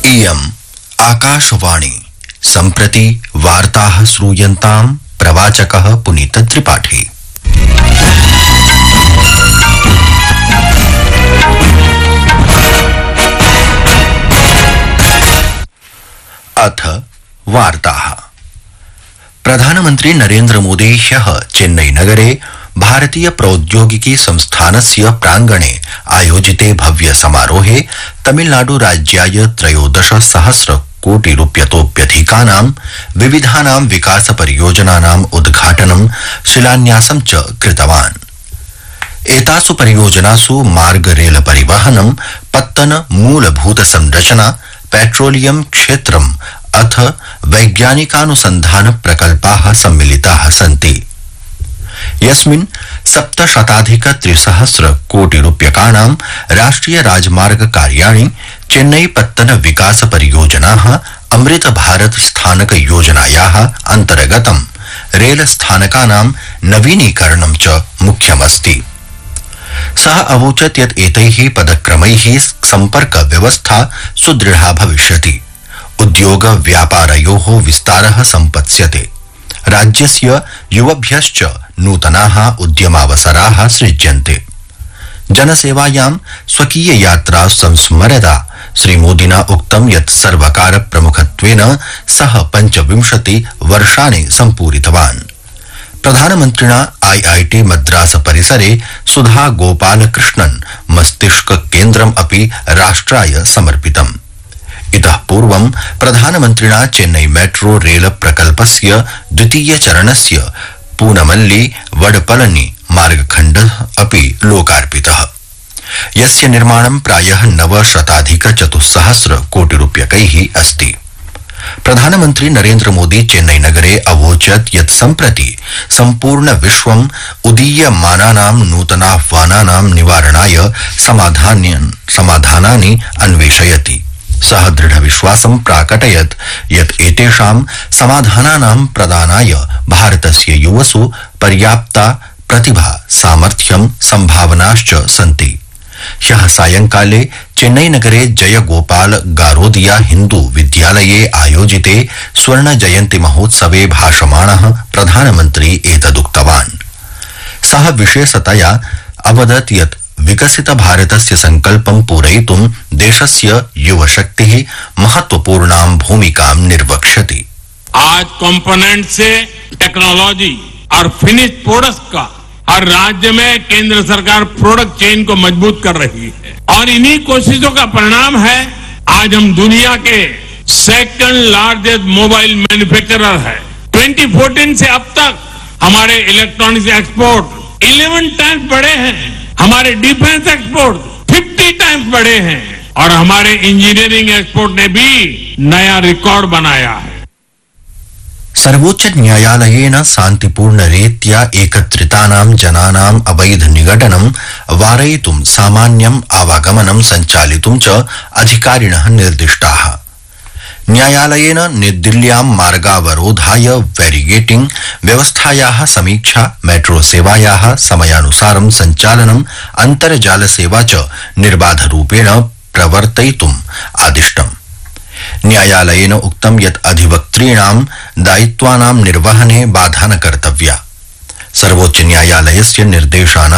इयम् आकाशवाणी सम्प्रति वार्ताः श्रूयन्ताम् प्रवाचकः पुनीत त्रिपाठी। अथ वार्ताः। प्रधानमन्त्री नरेन्द्र मोदी ह्यः चेन्नई नगरे भारतीय प्रौद्योगिकी संस्थानस्य प्रांगणे आयोजिते भव्य समारोहे तमिलनाडु राज्याय 13,000 कोटि रूप्यतोप्यधिकानां विविधानां विकास परियोजनानाम् उद्घाटनं शिलान्यासं च कृतवान्। एतासु परियोजनासु मार्ग रेल परिवहनं, पत्तन मूलभूत संरचना, पेट्रोलियम क्षेत्रम् अथ वैज्ञानिकानुसन्धान प्रकल्पाः सम्मिलिताः सन्ति। यस्मिन् 7,000,300 कोटि रूप्यकाणां राष्ट्रिय राजमार्ग कार्याणि, चेन्नई पत्तन विकास परियोजनाः, अमृत भारत स्थानक योजनायाः अन्तर्गतं रेल स्थानकानां नवीनीकरणं च मुख्यमस्ति। सः अवोचत् यत् एतैः पदक्रमैः सम्पर्क व्यवस्था सुदृढ़ा भविष्यति, उद्योग व्यापारयोः विस्तारः सम्पत्स्यते, राज्यस्य युवभ्यश्च नूतनाः उद्यमावसराः सृज्यन्ते। जनसेवायां स्वकीय यात्रा संस्मरता श्रीमोदिना उक्तं यत् सर्वकार प्रमुखत्वेन सः 25 वर्षाणि सम्पूरितवान्। प्रधानमन्त्रिणा IIT मद्रास परिसरे सुधा गोपालकृष्णन् मस्तिष्क केन्द्रम् अपि राष्ट्राय समर्पितम्। इतः पूर्वं प्रधानमन्त्रिणा चेन्नई मेट्रो रेल प्रकल्पस्य द्वितीय चरणस्य पूनमल्ली वडपलनी मार्गखण्डः अपि लोकार्पितः, यस्य निर्माणं प्रायः 9,400 कोटि रूप्यकैः अस्ति। प्रधानमन्त्री नरेन्द्र मोदी चेन्नई नगरे अवोचत् यत् सम्प्रति सम्पूर्ण विश्वम् उदीयमानानां नूतनाह्वानानां निवारणाय समाधानानि अन्वेषयति। सः दृढविश्वासं प्राकटयत् यत् एतेषां समाधानानां प्रदानाय भारतस्य युवसु पर्याप्ता प्रतिभा, सामर्थ्यं, सम्भावनाश्च सन्ति। ह्यः सायंकाले चेन्नई नगरे जयगोपाल गारोदिया हिन्दू विद्यालये आयोजिते स्वर्ण जयन्ती महोत्सवे भाषमाणः प्रधानमन्त्री एतदुक्तवान्। सः विशेषतया अवदत् यत् विकसित भारतस्य संकल्पं पूरयितुं देशस्य युवशक्तिः महत्वपूर्णां भूमिकां निर्वक्ष्यति। आज कंपोनेंट से टेक्नोलॉजी और फिनिश प्रोडक्ट्स का हर राज्य में केंद्र सरकार प्रोडक्ट चेन को मजबूत कर रही है और इन्हीं कोशिशों का परिणाम है आज हम दुनिया के सेकंड लार्जेस्ट मोबाइल मैन्युफैक्चरर है। 2014 से अब तक हमारे इलेक्ट्रॉनिक्स एक्सपोर्ट 11 टाइम्स बढ़े हैं, हमारे डिफेंस एक्सपोर्ट 50 टाइम्स बढ़े हैं और हमारे इंजीनियरिंग एक्सपोर्ट ने भी नया रिकॉर्ड बनाया है। सर्वोच्च न्यायालयेन शान्तिपूर्ण रीत्या एकत्रितानां जनानां अवैध निगडनं वारयितुं सामान्यम् आवागमनं सञ्चालितुं च अधिकारिणः निर्दिष्टाः। न्यायालयेन दिल्ल्यां मार्गावरोधाय बैरिगेटिंग व्यवस्थायाः समीक्षा, मेट्रो सेवायाः समयानुसारं सञ्चालनं, अन्तर्जाल सेवा च निर्बाधरूपेण प्रवर्तयितुम् आदिष्टम्। न्यायालयेन उक्तं यत् अधिवक्तॄणां दायित्वानां निर्वहने बाधा न कर्तव्या। सर्वोच्च न्यायालयस्य निर्देशानां